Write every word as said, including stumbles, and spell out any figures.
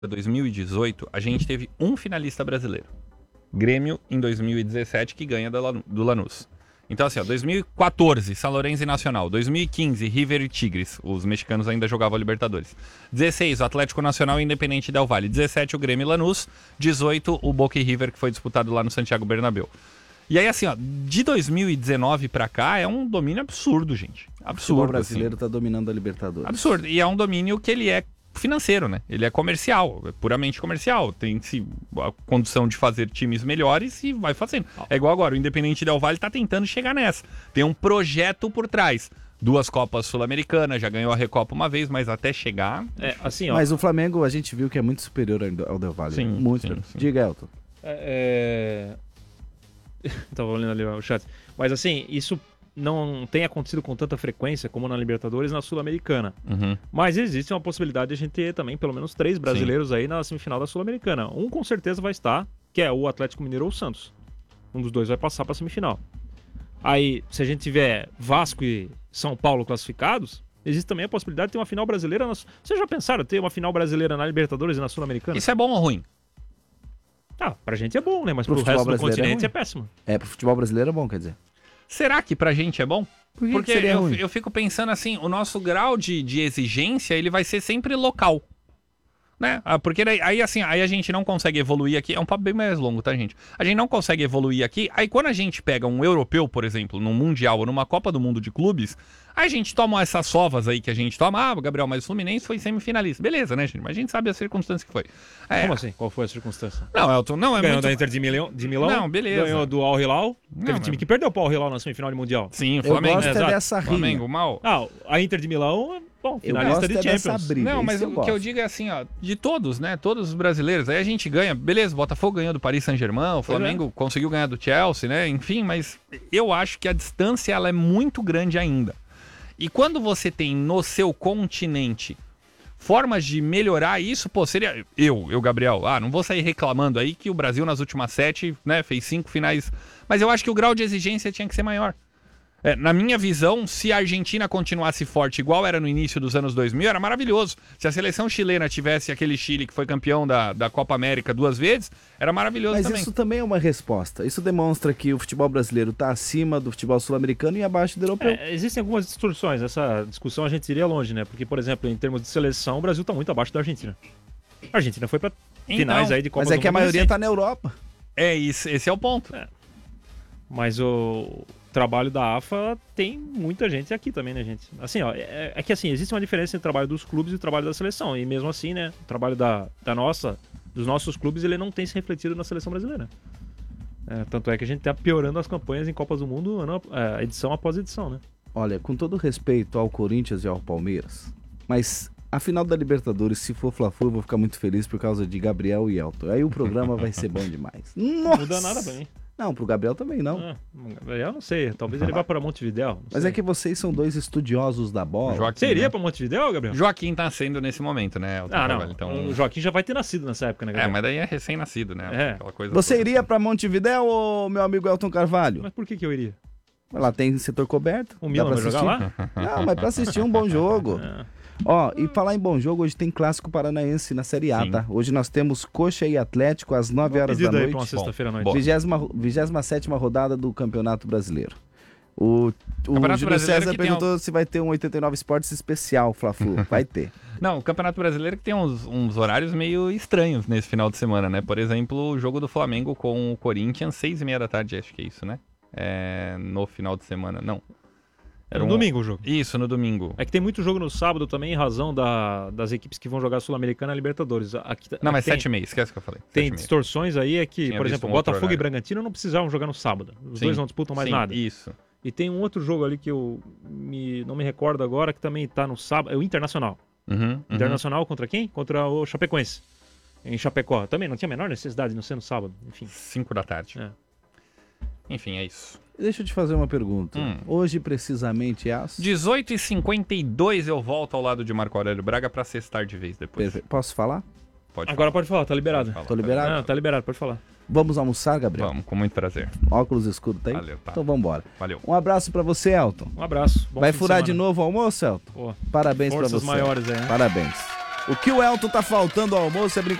dois mil e dezoito, a gente teve um finalista brasileiro. Grêmio, em dois mil e dezessete, que ganha do Lanús. Então, assim, ó, dois mil e quatorze, São Lourenço e Nacional. dois mil e quinze, River e Tigres. Os mexicanos ainda jogavam Libertadores. dezesseis, o Atlético Nacional e Independente Del Valle. dezessete, o Grêmio e Lanús. dezoito, o Boca e River, que foi disputado lá no Santiago Bernabéu. E aí, assim, ó, de dois mil e dezenove pra cá, é um domínio absurdo, gente. Absurdo. O brasileiro assim. tá dominando a Libertadores. Absurdo. E é um domínio que ele é financeiro, né? Ele é comercial, é puramente comercial. Tem-se a condição de fazer times melhores e vai fazendo. É igual agora, o Independente Del Valle tá tentando chegar nessa. Tem um projeto por trás. Duas Copas Sul-Americanas, já ganhou a Recopa uma vez, mas até chegar... É, assim, ó. Mas o Flamengo, a gente viu que é muito superior ao Del Valle. Sim, muito sim, superior. sim. Diga, Elton. É... Tava olhando ali o chat. Mas assim, isso não tem acontecido com tanta frequência como na Libertadores e na Sul-Americana. Uhum. Mas existe uma possibilidade de a gente ter também pelo menos três brasileiros Sim. aí na semifinal da Sul-Americana. Um com certeza vai estar, que é o Atlético Mineiro ou o Santos. Um dos dois vai passar para a semifinal. Aí, se a gente tiver Vasco e São Paulo classificados, existe também a possibilidade de ter uma final brasileira. Na... Vocês já pensaram em ter uma final brasileira na Libertadores e na Sul-Americana? Isso é bom ou ruim? Ah, pra gente é bom, né? Mas Pro pro, resto do brasileiro continente é é, é péssimo. É, pro futebol brasileiro é bom, quer dizer. Será que pra gente é bom? Por que Porque que seria eu, ruim? eu fico pensando assim, o nosso grau de, de exigência, ele vai ser sempre local. Né? Ah, porque daí, aí assim, aí a gente não consegue evoluir aqui, é um papo bem mais longo, tá, gente? A gente não consegue evoluir aqui, aí quando a gente pega um europeu, por exemplo, num Mundial ou numa Copa do Mundo de Clubes, aí a gente toma essas sovas aí que a gente toma, ah, o Gabriel, mas o Fluminense foi semifinalista. Beleza, né, gente? Mas a gente sabe a circunstância que foi. É... Como assim? Qual foi a circunstância? Não, Elton, não, é Ganhou muito... da Inter de Milão, de Milão? Não, beleza. Ganhou do Al Hilal. Não, Teve time mas- que perdeu pro Al Hilal na semifinal de Mundial. Sim, o Eu Flamengo. gosto é exato. dessa rinha. Flamengo, mal. Ah, a Inter de Milão, bom, Eu finalista gosto de é dessa Champions. briga. Não, mas isso o eu que eu gosto. digo é assim, ó, de todos, né? Todos os brasileiros. Aí a gente ganha, beleza, Botafogo ganhou do Paris Saint-Germain, o Flamengo conseguiu ganhar do Chelsea, né? Enfim, mas eu acho que a distância ela é muito grande ainda. E quando você tem no seu continente formas de melhorar isso, pô, seria eu, eu, Gabriel, ah, não vou sair reclamando aí que o Brasil nas últimas sete, né, fez cinco finais, mas eu acho que o grau de exigência tinha que ser maior. É, na minha visão, se a Argentina continuasse forte igual era no início dos anos dois mil, era maravilhoso. Se a seleção chilena tivesse aquele Chile que foi campeão da, da Copa América duas vezes, era maravilhoso Mas também. isso também é uma resposta. Isso demonstra que o futebol brasileiro está acima do futebol sul-americano e abaixo do europeu. É, existem algumas distorções. Essa discussão a gente iria longe, né? Porque, por exemplo, em termos de seleção, o Brasil tá muito abaixo da Argentina. A Argentina foi pra Então, finais aí de Copa Mas é do que a Mundo maioria recente. está na Europa. É isso, esse é o ponto. Mas o trabalho da A F A tem muita gente aqui também, né, gente? Assim, ó, é, é que assim, existe uma diferença entre o trabalho dos clubes e o trabalho da seleção. E mesmo assim, né, o trabalho da, da nossa, dos nossos clubes, ele não tem se refletido na seleção brasileira. É, tanto é que a gente tá piorando as campanhas em Copas do Mundo, ano, é, edição após edição, né? Olha, com todo respeito ao Corinthians e ao Palmeiras, mas a final da Libertadores, se for Fla-Flu, eu vou ficar muito feliz por causa de Gabriel e Elton. Aí o programa vai ser bom demais. Nossa! Não muda nada pra mim. Não, pro Gabriel também não. Ah, eu não sei, talvez ele vá para Montevidéu. não Mas sei. é que vocês são dois estudiosos da bola. Joaquim, Você iria né? para Montevidéu, Gabriel? Joaquim tá sendo nesse momento, né? Elton Ah, não. Carvalho, então... O Joaquim já vai ter nascido nessa época, né, É, Gabriel? mas daí é recém-nascido, né? É. Aquela coisa Você toda. iria pra Montevidéu ou meu amigo Elton Carvalho? Mas por que que eu iria? Lá tem setor coberto. O dá Milan pra vai jogar assistir. lá? Não, mas pra assistir um bom jogo. É. Ó, e falar em bom jogo, hoje tem Clássico Paranaense na Série A, Sim. tá? Hoje nós temos Coxa e Atlético às nove horas da Pedido aí pra uma noite. sexta-feira à noite. Bom. vigésima, vigésima sétima rodada do Campeonato Brasileiro. O, o Campeonato Júlio Brasileiro César que tem perguntou se vai ter um oitenta e nove Esportes especial, Fla-Flu. Vai ter. Não, o Campeonato Brasileiro que tem uns, uns horários meio estranhos nesse final de semana, né? Por exemplo, o jogo do Flamengo com o Corinthians, seis e meia da tarde, acho que é isso, né? É, no final de semana, não. Era no domingo o jogo. Isso, no domingo. É que tem muito jogo no sábado também, em razão da, das equipes que vão jogar Sul-Americana e Libertadores. Aqui, Não, mas tem, sete e meia, esquece o que eu falei. Tem sete e meia. distorções aí, é que, Tinha por visto exemplo, um outro Botafogo e horário. Bragantino não precisavam jogar no sábado. Os Sim, dois não disputam mais sim, nada. Isso. E tem um outro jogo ali que eu me, não me recordo agora, que também tá no sábado, é o Internacional. Uhum, uhum. Internacional contra quem? Contra o Chapecoense. Em Chapecó. Também não tinha a menor necessidade de não ser no sábado. Enfim. Cinco da tarde. É. Enfim, é isso. Deixa eu te fazer uma pergunta. Hum. Hoje, precisamente, é às... dezoito e cinquenta e dois eu volto ao lado de Marco Aurélio Braga pra sextar de vez depois. Perfeito. Posso falar? Pode Agora falar. pode falar, tá liberado. Pode falar. Tô liberado? Não, tá liberado, pode falar. Vamos almoçar, Gabriel? Vamos, com muito prazer. Óculos escuro tá aí? Valeu, tá. Então vamos embora. Valeu. Um abraço pra você, Elton. Um abraço. Bom Vai fim furar de semana. novo o almoço, Elton? Pô, Parabéns pra forças você. maiores aí, né? Parabéns. O que o Elton tá faltando ao almoço é brincadeira.